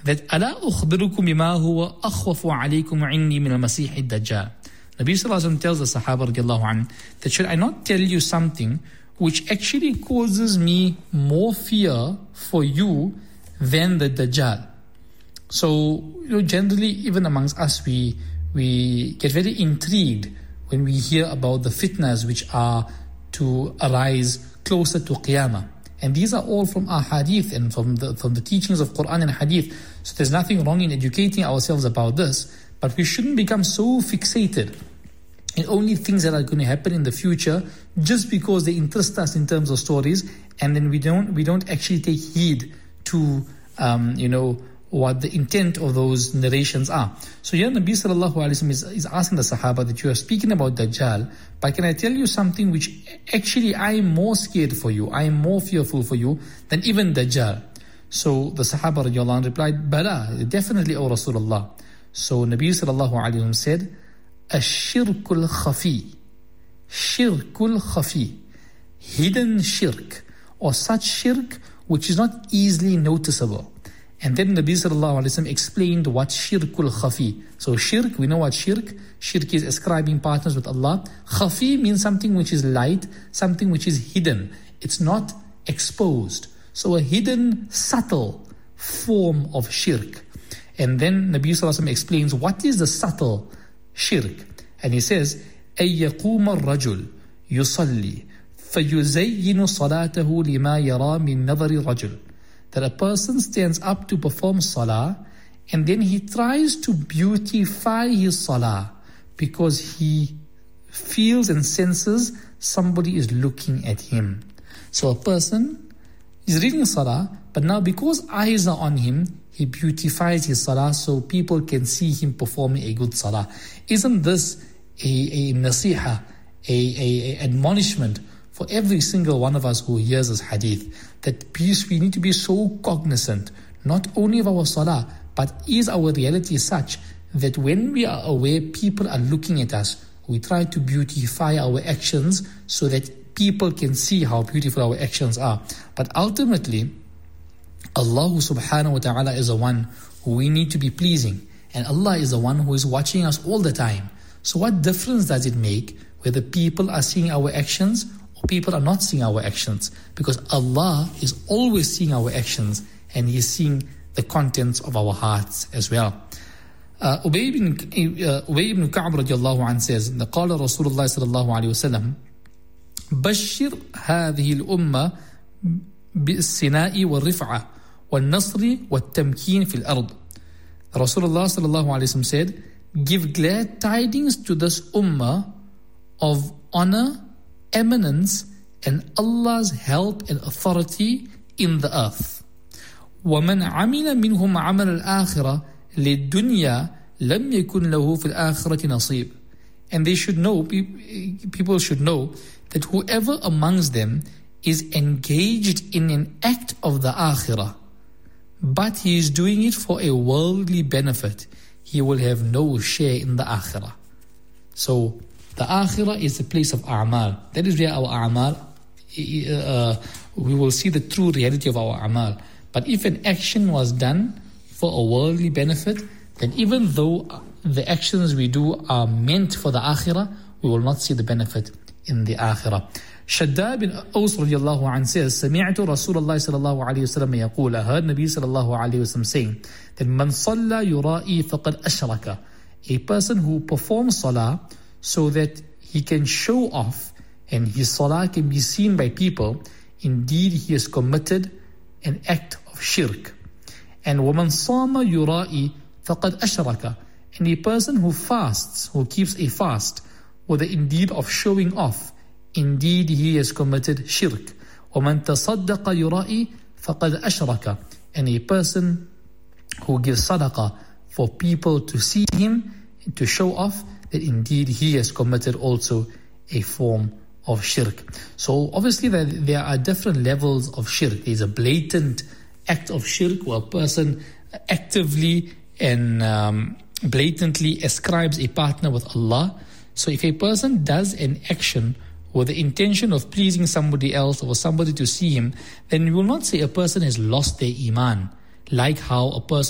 that أَلَا أُخْبِرُكُمْ بِمَا هُوَ أَخْوَفُ عَلَيْكُمْ عِنِّي مِنَ الْمَسِيحِ الدَّجَّالِ. Nabi Sallallahu Alaihi Wasallam tells the Sahaba radiallahu anhu that should I not tell you something which actually causes me more fear for you than the Dajjal. So, generally, even amongst us, we get very intrigued when we hear about the fitnas which are to arise closer to Qiyamah. And these are all from our hadith and from the teachings of Quran and hadith. So there's nothing wrong in educating ourselves about this, but we shouldn't become so fixated in only things that are going to happen in the future just because they interest us in terms of stories, and then we don't actually take heed to what the intent of those narrations are. So here Nabi Sallallahu Alaihi Wasallam is asking the Sahaba that you are speaking about Dajjal, but can I tell you something which actually I am more scared for you, I am more fearful for you than even Dajjal? So the Sahaba radiallahu anhu replied, Bala, definitely, O Rasulullah. So Nabi Sallallahu Alaihi Wasallam said, Ash-shirkul khafi, shirkul khafi, hidden shirk, or such shirk which is not easily noticeable. And then Nabi Sallallahu Alaihi Wasallam explained what shirkul khafi. So shirk, we know what shirk. Shirk is ascribing partners with Allah. Khafi means something which is light, something which is hidden. It's not exposed. So a hidden, subtle form of shirk. And then Nabi Sallallahu Alaihi Wasallam explains what is the subtle shirk. And he says, أَن يَقُومَ الرَّجُلُ يُصَلِّي فَيُزَيِّنُ صَلَاتَهُ لِمَا يَرَى مِن نَظَرِ الرَّجُلِ. That a person stands up to perform salah and then he tries to beautify his salah because he feels and senses somebody is looking at him. So a person is reading salah, but now because eyes are on him, he beautifies his salah so people can see him performing a good salah. Isn't this a nasiha, a admonishment for every single one of us who hears this hadith, that we need to be so cognizant, not only of our salah, but is our reality such that when we are aware people are looking at us, we try to beautify our actions so that people can see how beautiful our actions are. But ultimately, Allah subhanahu wa ta'ala is the one who we need to be pleasing, and Allah is the one who is watching us all the time. So what difference does it make whether people are seeing our actions people are not seeing our actions? Because Allah is always seeing our actions and He is seeing the contents of our hearts as well. Ubay ibn Ka'b radiallahu anhu says, قال رسول الله صلى الله عليه وسلم بشر هذه الأمة بالسناء والرفعة والنصر والتمكين في الأرض. Rasulullah صلى الله عليه وسلم said, give glad tidings to this ummah of honor, eminence, and Allah's help and authority in the earth. وَمَنْ عَمِلَ مِنْهُمْ عَمَلَ الْآخِرَةِ لِلدُّنْيَا لَمْ يَكُنْ لَهُ فِي الْآخِرَةِ نَصِيبٌ. And they should know, people should know, that whoever amongst them is engaged in an act of the akhirah, but he is doing it for a worldly benefit, he will have no share in the akhirah. So, the akhirah is the place of a'mal. That is where our a'mal, we will see the true reality of our a'mal. But if an action was done for a worldly benefit, then even though the actions we do are meant for the akhirah, we will not see the benefit in the akhirah. Shaddad bin Aws radiallahu anhu says, سمعت رسول الله صلى الله عليه وسلم يقول, I heard Nabi sallallahu alayhi wasallam saying that من صلى يرائي فقد أشرك. A person who performs salah so that he can show off and his salah can be seen by people, indeed he has committed an act of shirk. And وَمَنْ صَامَ يُرَائِي فَقَدْ أَشْرَكَ. And a person who fasts, who keeps a fast with the indeed of showing off, indeed he has committed shirk. وَمَنْ تَصَدَّقَ يُرَائِي فَقَدْ أَشْرَكَ. And a person who gives sadaqah for people to see him, to show off, that indeed he has committed also a form of shirk. So obviously there are different levels of shirk. There's a blatant act of shirk where a person actively and blatantly ascribes a partner with Allah. So if a person does an action with the intention of pleasing somebody else or somebody to see him, then we will not say a person has lost their iman, like how a person